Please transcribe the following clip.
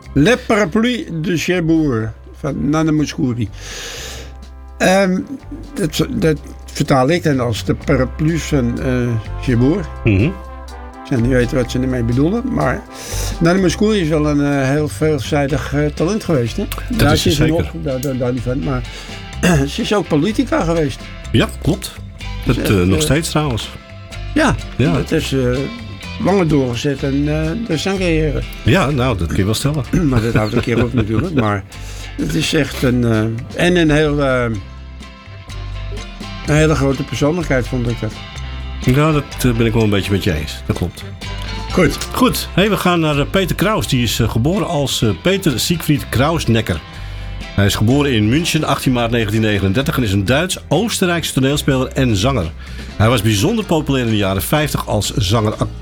Le Parapluie de Cherbourg van Nana Mouskouri. Dat vertaal ik dan als de paraplu's van Cherbourg. Mm-hmm. Ik zou niet weten wat ze ermee bedoelen. Maar Nana Mouskouri is wel een heel veelzijdig talent geweest. Hè? Dat is ze zeker. Daar niet van. Maar ze is ook politica geweest. Ja, klopt. Nog steeds trouwens. Ja. Dat is langer doorgezet dan de zangcarrière. Ja, nou, dat kun je wel stellen. Maar dat houdt een keer op natuurlijk. Maar het is echt een hele grote persoonlijkheid, vond ik dat. Ja, dat ben ik wel een beetje met je eens. Dat klopt. Goed. Hey, we gaan naar Peter Kraus. Die is geboren als Peter Siegfried Krausnecker. Hij is geboren in München, 18 maart 1939 en is een Duits-Oostenrijkse toneelspeler en zanger. Hij was bijzonder populair in de jaren 50 als zanger